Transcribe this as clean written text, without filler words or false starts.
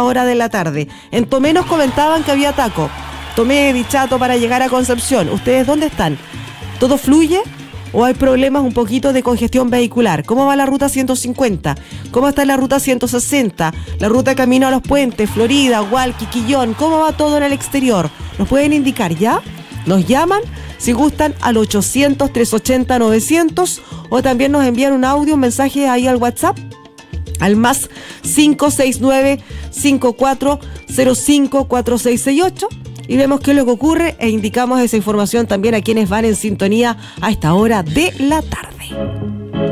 hora de la tarde. En Tomé nos comentaban que había taco. Tomé, Dichato, para llegar a Concepción. ¿Ustedes dónde están? ¿Todo fluye? ¿O hay problemas un poquito de congestión vehicular? ¿Cómo va la ruta 150? ¿Cómo está la ruta 160? La ruta camino a los puentes, Florida, Hualqui, Quillón. ¿Cómo va todo en el exterior? ¿Nos pueden indicar ya? Nos llaman, si gustan, al 800-380-900 o también nos envían un audio, un mensaje ahí al WhatsApp, al más 569-5405-4668. Y vemos qué es lo que ocurre e indicamos esa información también a quienes van en sintonía a esta hora de la tarde.